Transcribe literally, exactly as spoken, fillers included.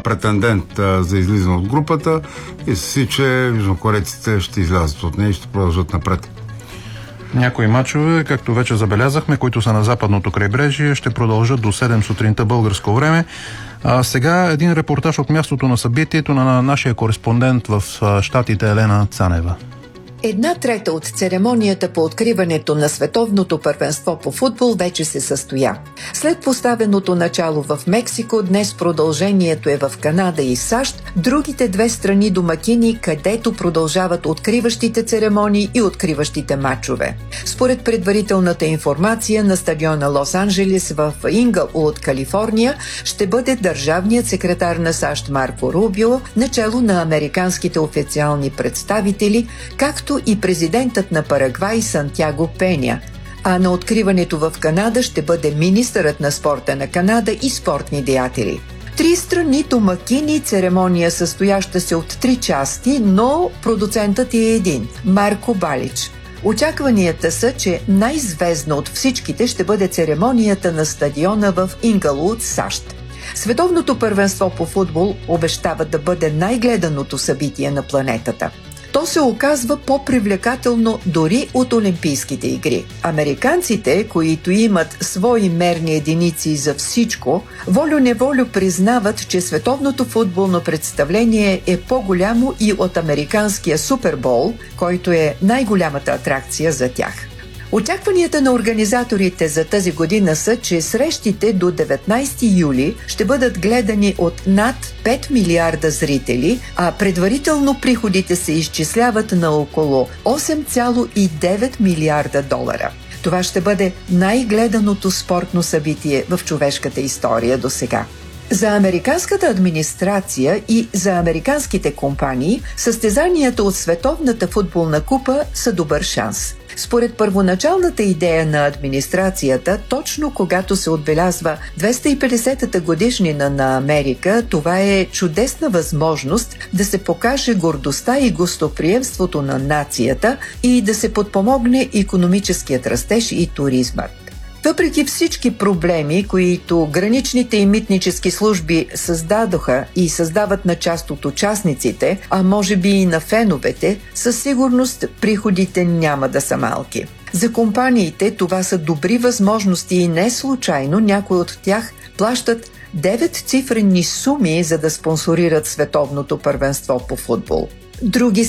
претендент а, за излизане от групата и си, че южнокорейците ще излязат от нея и ще продължат напред. Някои мачове, както вече забелязахме, които са на западното крайбрежие, ще продължат до седем сутринта българско време. А сега един репортаж от мястото на събитието на нашия кореспондент в щатите Елена Цанева. Една трета от церемонията по откриването на световното първенство по футбол вече се състоя. След поставеното начало в Мексико, днес продължението е в Канада и САЩ, другите две страни домакини, където продължават откриващите церемонии и откриващите матчове. Според предварителната информация на стадиона Лос-Анджелес в Инглвуд, Калифорния, ще бъде държавният секретар на САЩ Марко Рубио, начело на американските официални представители, както и президентът на Парагвай Сантяго Пеня, а на откриването в Канада ще бъде министърът на спорта на Канада и спортни деятели. Три страни домакини, церемония състояща се от три части, но продуцентът е един – Марко Балич. Очакванията са, че най-звездна от всичките ще бъде церемонията на стадиона в Инглвуд, САЩ. Световното първенство по футбол обещава да бъде най-гледаното събитие на планетата. То се оказва по-привлекателно дори от Олимпийските игри. Американците, които имат свои мерни единици за всичко, волю-неволю признават, че световното футболно представление е по-голямо и от американския Супербол, който е най-голямата атракция за тях. Очакванията на организаторите за тази година са, че срещите до деветнайсети юли ще бъдат гледани от над пет милиарда зрители, а предварително приходите се изчисляват на около осем цяло и девет милиарда долара. Това ще бъде най-гледаното спортно събитие в човешката история досега. За американската администрация и за американските компании състезанията от Световната футболна купа са добър шанс. Според първоначалната идея на администрацията, точно когато се отбелязва двеста и петдесетата годишнина на Америка, това е чудесна възможност да се покаже гордостта и гостоприемството на нацията и да се подпомогне икономическият растеж и туризмът. Въпреки всички проблеми, които граничните и митнически служби създадоха и създават на част от участниците, а може би и на феновете, със сигурност приходите няма да са малки. За компаниите това са добри възможности и не случайно някои от тях плащат деветцифрени суми, за да спонсорират световното първенство по футбол. Други